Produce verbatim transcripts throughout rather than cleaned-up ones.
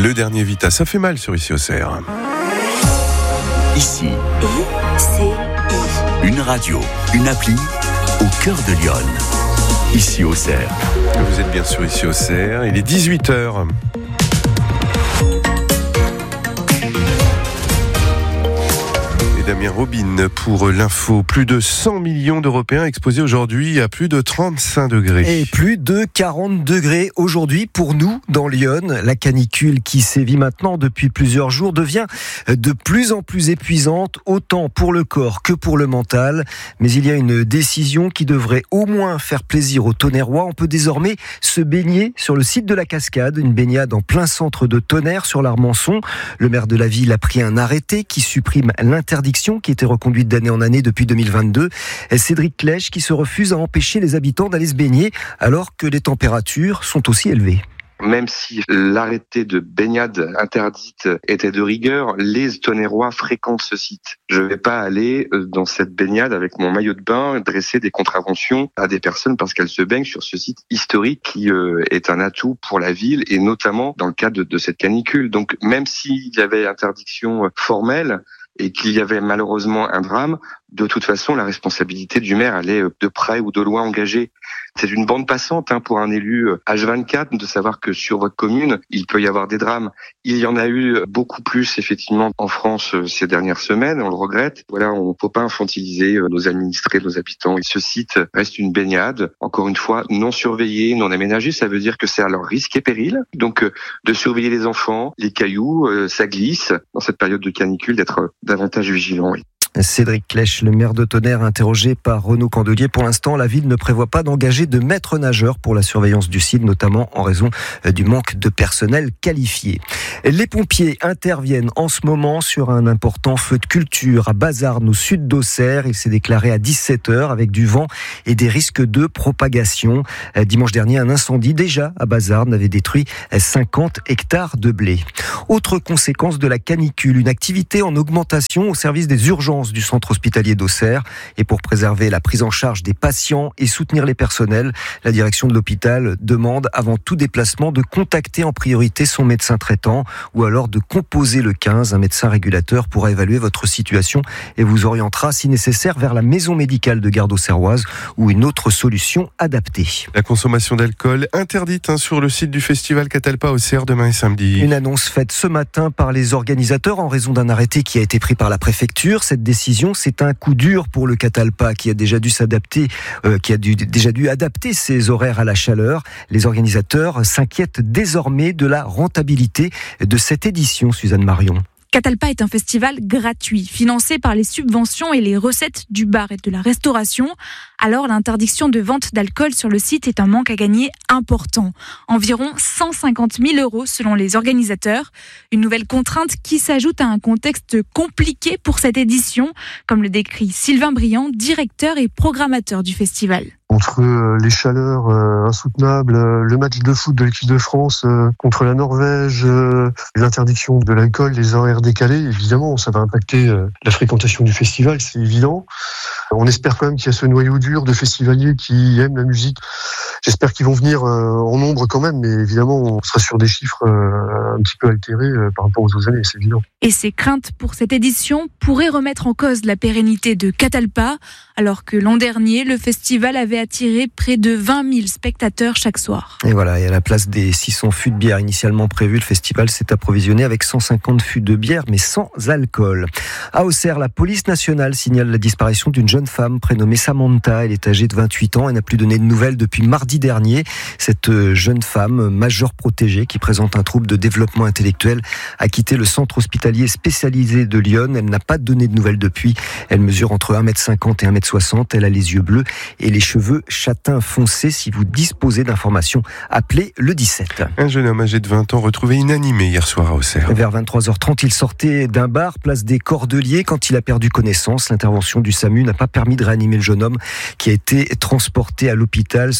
Le dernier Vita, ça fait mal sur Ici Auxerre. Ici, I C I. une radio, une appli au cœur de Lyon. Ici Auxerre. Vous êtes bien sûr Ici Auxerre, il est dix-huit heures. Damien Robin pour l'info. Plus de cent millions d'Européens exposés aujourd'hui à plus de trente-cinq degrés. Et plus de quarante degrés aujourd'hui pour nous dans Lyon. La canicule qui sévit maintenant depuis plusieurs jours devient de plus en plus épuisante, autant pour le corps que pour le mental. Mais il y a une décision qui devrait au moins faire plaisir aux Tonnerrois. On peut désormais se baigner sur le site de la Cascade, une baignade en plein centre de Tonnerre sur l'Armançon. Le maire de la ville a pris un arrêté qui supprime l'interdiction qui était reconduite d'année en année depuis deux mille vingt-deux. Cédric Clèche qui se refuse à empêcher les habitants d'aller se baigner alors que les températures sont aussi élevées. Même si l'arrêté de baignade interdite était de rigueur, les Tonnerrois fréquentent ce site. Je ne vais pas aller dans cette baignade avec mon maillot de bain dresser des contraventions à des personnes parce qu'elles se baignent sur ce site historique qui est un atout pour la ville et notamment dans le cadre de, de cette canicule. Donc même s'il y avait interdiction formelle et qu'il y avait malheureusement un drame, de toute façon, la responsabilité du maire, elle est de près ou de loin engagée. C'est une bande passante hein, pour un élu H vingt-quatre de savoir que sur votre commune, il peut y avoir des drames. Il y en a eu beaucoup plus, effectivement, en France ces dernières semaines, on le regrette. Voilà, on ne peut pas infantiliser nos administrés, nos habitants. Ce site reste une baignade, encore une fois, non surveillée, non aménagée. Ça veut dire que c'est à leur risque et péril. Donc, de surveiller les enfants, les cailloux, ça glisse. Dans cette période de canicule, d'être davantage vigilant. Oui. Cédric Clèche, le maire de Tonnerre, interrogé par Renaud Candelier. Pour l'instant, la ville ne prévoit pas d'engager de maîtres nageurs pour la surveillance du site, notamment en raison du manque de personnel qualifié. Les pompiers interviennent en ce moment sur un important feu de culture à Bazarnes, au sud d'Auxerre. Il s'est déclaré à dix-sept heures avec du vent et des risques de propagation. Dimanche dernier, un incendie déjà à Bazarnes avait détruit cinquante hectares de blé. Autre conséquence de la canicule, une activité en augmentation au service des urgences du centre hospitalier d'Auxerre. Et pour préserver la prise en charge des patients et soutenir les personnels, la direction de l'hôpital demande avant tout déplacement de contacter en priorité son médecin traitant ou alors de composer le quinze. Un médecin régulateur pourra évaluer votre situation et vous orientera si nécessaire vers la maison médicale de garde auxerroise ou une autre solution adaptée. La consommation d'alcool interdite hein, sur le site du festival Catalpa Auxerre demain et samedi. Une annonce faite ce matin par les organisateurs en raison d'un arrêté qui a été pris par la préfecture. Cette décision, c'est un coup dur pour le Catalpa qui a déjà dû s'adapter, euh, qui a dû, déjà dû adapter ses horaires à la chaleur. Les organisateurs s'inquiètent désormais de la rentabilité de cette édition, Suzanne Marion. Catalpa est un festival gratuit, financé par les subventions et les recettes du bar et de la restauration. Alors l'interdiction de vente d'alcool sur le site est un manque à gagner important. Environ cent cinquante mille euros selon les organisateurs. Une nouvelle contrainte qui s'ajoute à un contexte compliqué pour cette édition, comme le décrit Sylvain Briand, directeur et programmateur du festival. Entre euh, les chaleurs euh, insoutenables, euh, le match de foot de l'équipe de France euh, contre la Norvège, euh, l'interdiction de l'alcool, les horaires décalés, évidemment, ça va impacter euh, la fréquentation du festival, c'est évident. On espère quand même qu'il y a ce noyau dur de festivaliers qui aiment la musique. J'espère qu'ils vont venir euh, en nombre quand même, mais évidemment, on sera sur des chiffres euh, un petit peu altérés euh, par rapport aux autres années, c'est évident. Et ces craintes pour cette édition pourraient remettre en cause la pérennité de Catalpa, alors que l'an dernier, le festival avait attiré près de vingt mille spectateurs chaque soir. Et voilà, et à la place des six cents fûts de bière initialement prévus, le festival s'est approvisionné avec cent cinquante fûts de bière, mais sans alcool. À Auxerre, la police nationale signale la disparition d'une jeune femme prénommée Samantha. Elle est âgée de vingt-huit ans et n'a plus donné de nouvelles depuis mardi dernier. Cette jeune femme, majeure protégée, qui présente un trouble de développement intellectuel, a quitté le centre hospitalier spécialisé de Lyon. Elle n'a pas donné de nouvelles depuis. Elle mesure entre un mètre cinquante et un mètre soixante. Elle a les yeux bleus et les cheveux châtain foncé. Si vous disposez d'informations, appelez le dix-sept. Un jeune homme âgé de vingt ans retrouvé inanimé hier soir à Auxerre. Vers vingt-trois heures trente, il sortait d'un bar, place des Cordeliers, quand il a perdu connaissance. L'intervention du SAMU n'a pas permis de réanimer le jeune homme qui a été transporté à l'hôpital. Son pronostic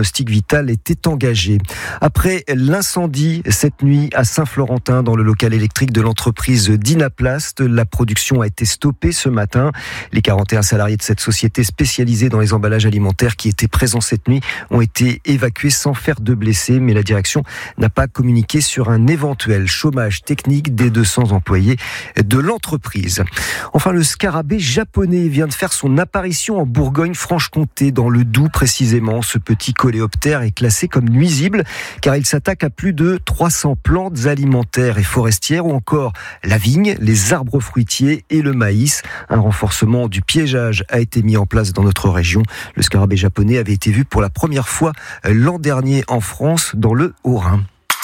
diagnostic vital était engagé. Après l'incendie cette nuit à Saint-Florentin dans le local électrique de l'entreprise Dynaplast, la production a été stoppée ce matin. Les quarante et un salariés de cette société spécialisée dans les emballages alimentaires qui étaient présents cette nuit ont été évacués sans faire de blessés, mais la direction n'a pas communiqué sur un éventuel chômage technique des deux cents employés de l'entreprise. Enfin, le scarabée japonais vient de faire son apparition en Bourgogne-Franche-Comté, dans le Doubs précisément. Ce petit coléoptère est classé comme nuisible car il s'attaque à plus de trois cents plantes alimentaires et forestières ou encore la vigne, les arbres fruitiers et le maïs. Un renforcement du piégeage a été mis en place dans notre région. Le scarabée japonais avait été vu pour la première fois l'an dernier en France, dans le Haut-Rhin.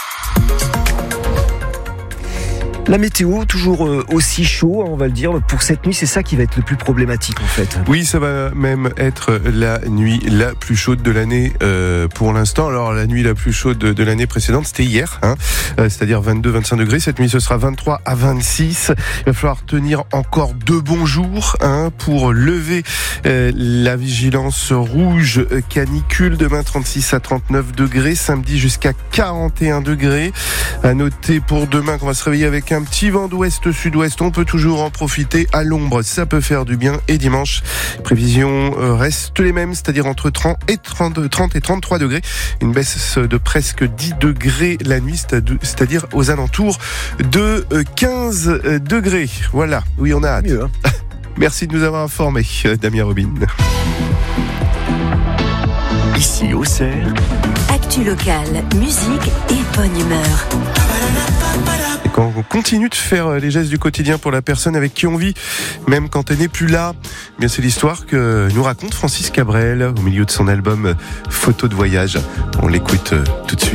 La météo, toujours aussi chaud, on va le dire, pour cette nuit, c'est ça qui va être le plus problématique en fait. Oui, ça va même être la nuit la plus chaude de l'année euh, pour l'instant. Alors la nuit la plus chaude de, de l'année précédente, c'était hier, hein, euh, c'est-à-dire vingt-deux à vingt-cinq degrés. Cette nuit, ce sera vingt-trois à vingt-six. Il va falloir tenir encore deux bons jours hein, pour lever euh, la vigilance rouge canicule. Demain, trente-six à trente-neuf degrés. Samedi, jusqu'à quarante et un degrés. À noter pour demain qu'on va se réveiller avec un petit vent d'ouest-sud-ouest, on peut toujours en profiter à l'ombre, ça peut faire du bien. Et dimanche, prévisions restent les mêmes, c'est-à-dire entre trente et trente-trois degrés. Une baisse de presque dix degrés la nuit, c'est-à-dire aux alentours de quinze degrés. Voilà, oui, on a hâte. Mieux, hein. Merci de nous avoir informés, Damien Robin. Ici, Auxerre. Actu locale, musique et bonne humeur. Et quand on continue de faire les gestes du quotidien pour la personne avec qui on vit, même quand elle n'est plus là, eh bien c'est l'histoire que nous raconte Francis Cabrel au milieu de son album Photos de voyage. On l'écoute tout de suite.